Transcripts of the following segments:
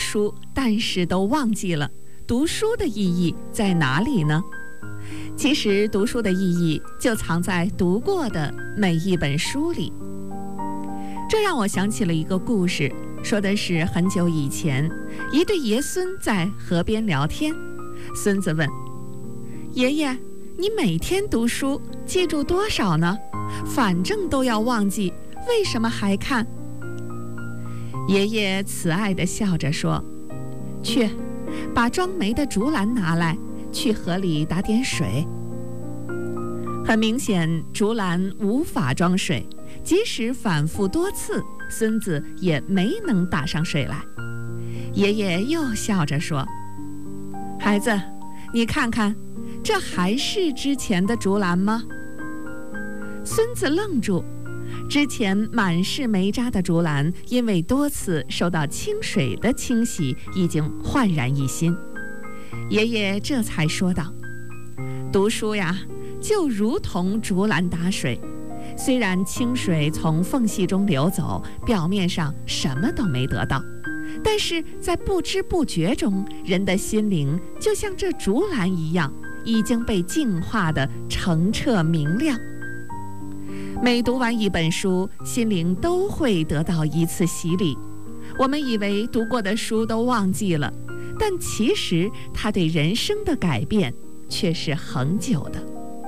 书，但是都忘记了读书的意义在哪里呢？其实读书的意义就藏在读过的每一本书里。这让我想起了一个故事，说的是很久以前，一对爷孙在河边聊天。孙子问：爷爷，你每天读书记住多少呢？反正都要忘记，为什么还看？爷爷慈爱地笑着说：去，把装煤的竹篮拿来，去河里打点水。很明显，竹篮无法装水，即使反复多次，孙子也没能打上水来。爷爷又笑着说：孩子，你看看，这还是之前的竹篮吗？孙子愣住，之前满是煤渣的竹篮，因为多次受到清水的清洗，已经焕然一新。爷爷这才说道：读书呀，就如同竹篮打水，虽然清水从缝隙中流走，表面上什么都没得到，但是在不知不觉中，人的心灵就像这竹篮一样，已经被净化得澄澈明亮。每读完一本书，心灵都会得到一次洗礼。我们以为读过的书都忘记了，但其实它对人生的改变却是恒久的。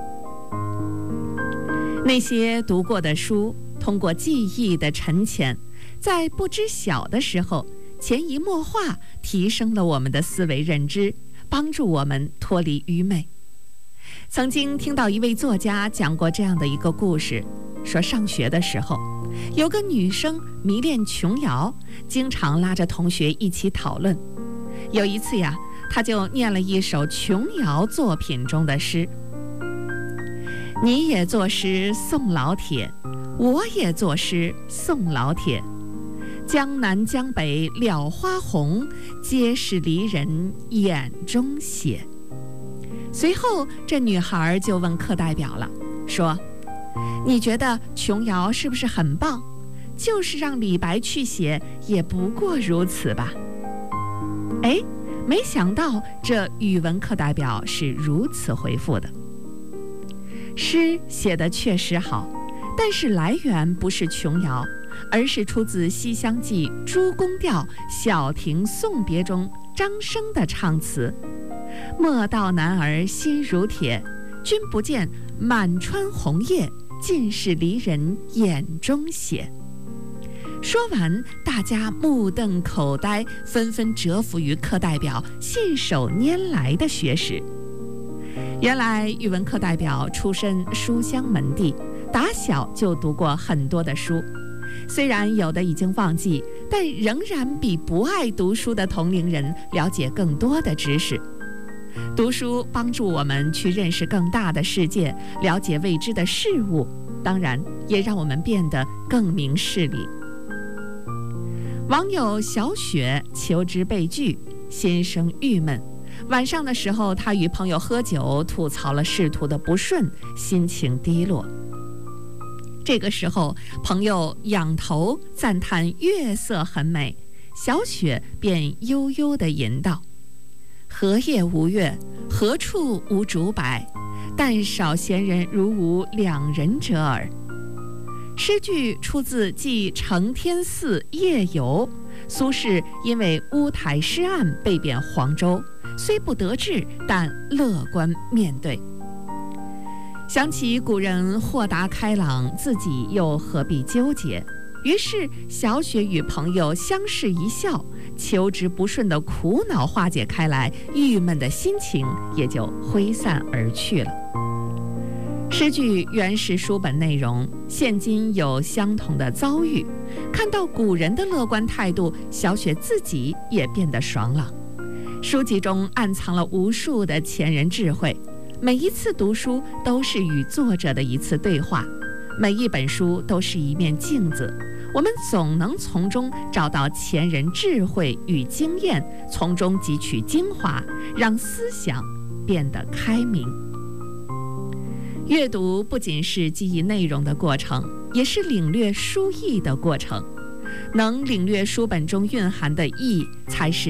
那些读过的书，通过记忆的沉潜，在不知晓的时候，潜移默化提升了我们的思维认知，帮助我们脱离愚昧。曾经听到一位作家讲过这样的一个故事，说上学的时候，有个女生迷恋琼瑶，经常拉着同学一起讨论。有一次呀，她就念了一首琼瑶作品中的诗：你也作诗送老铁，我也作诗送老铁，江南江北了花红，皆是离人眼中血。随后这女孩就问课代表了，说：你觉得琼瑶是不是很棒？就是让李白去写，也不过如此吧。哎，没想到这语文课代表是如此回复的：诗写得确实好，但是来源不是琼瑶，而是出自《西厢记·诸宫调·小亭送别》中张生的唱词：莫道男儿心如铁，君不见满川红叶，尽是离人眼中血。说完，大家目瞪口呆，纷纷折服于课代表信手拈来的学识。原来语文课代表出身书香门第，打小就读过很多的书，虽然有的已经忘记，但仍然比不爱读书的同龄人了解更多的知识。读书帮助我们去认识更大的世界，了解未知的事物，当然也让我们变得更明事理。网友小雪求职被拒，心生郁闷。晚上的时候，她与朋友喝酒，吐槽了仕途的不顺，心情低落。这个时候，朋友仰头赞叹月色很美，小雪便悠悠地吟道：何夜无月，何处无竹柏，但少闲人如吾两人者耳。诗句出自《记承天寺夜游》，苏轼因为乌台诗案被贬黄州，虽不得志，但乐观面对。想起古人豁达开朗，自己又何必纠结？于是小雪与朋友相视一笑，求职不顺的苦恼化解开来，郁闷的心情也就挥散而去了。诗句原是书本内容，现今有相同的遭遇，看到古人的乐观态度，小雪自己也变得爽朗。书籍中暗藏了无数的前人智慧，每一次读书都是与作者的一次对话，每一本书都是一面镜子，我们总能从中找到前人智慧与经验，从中汲取精华，让思想变得开明。阅读不仅是记忆内容的过程，也是领略书意的过程。能领略书本中蕴含的意，才是